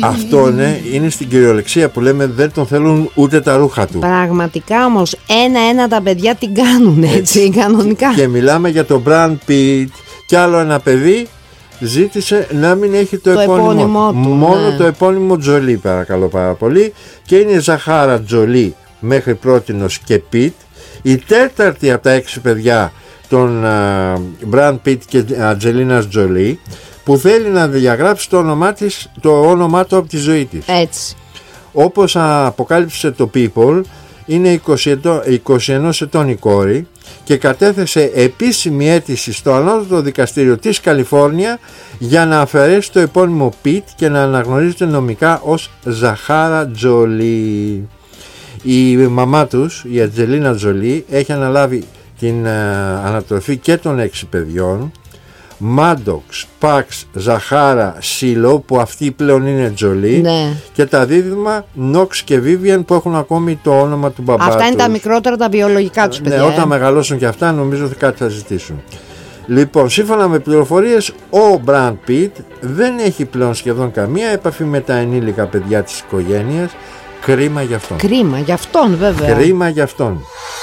Αυτό είναι στην κυριολεξία που λέμε, δεν τον θέλουν ούτε τα ρούχα του. Πραγματικά όμως ένα-ένα τα παιδιά την κάνουν έτσι κανονικά. Και μιλάμε για τον Brad Pitt. Κι άλλο ένα παιδί ζήτησε να μην έχει το επώνυμο του, μόνο το επώνυμο Τζολί, παρακαλώ πάρα πολύ. Και είναι Ζαχάρα Τζολί μέχρι πρότινος και Πιτ, η τέταρτη από τα 6 παιδιά των Brad Pitt και Αντζελίνας Τζολί, που θέλει να διαγράψει το όνομά του από τη ζωή της. Έτσι. Όπως αποκάλυψε το People, είναι 21 ετών η κόρη και κατέθεσε επίσημη αίτηση στο ανώτατο δικαστήριο της Καλιφόρνια για να αφαιρέσει το επώνυμο Πιτ και να αναγνωρίζεται νομικά ως Ζαχάρα Τζολί. Η μαμά τους, η Αντζελίνα Τζολί, έχει αναλάβει την ανατροφή και των 6 παιδιών, Μάντοξ, Παξ, Ζαχάρα, Σίλο, που αυτή πλέον είναι Τζολί, και τα δίδυμα Νόξ και Βίβιαν, που έχουν ακόμη το όνομα του μπαμπά τους. Αυτά είναι τα μικρότερα, τα βιολογικά τους παιδιά. Ναι, όταν μεγαλώσουν και αυτά νομίζω ότι κάτι θα ζητήσουν. Λοιπόν, σύμφωνα με πληροφορίες, ο Brad Pitt δεν έχει πλέον σχεδόν καμία επαφή με τα ενήλικα παιδιά της οικογένειας. Κρίμα για αυτόν. Κρίμα για αυτόν, βέβαια. Κρίμα για αυτόν.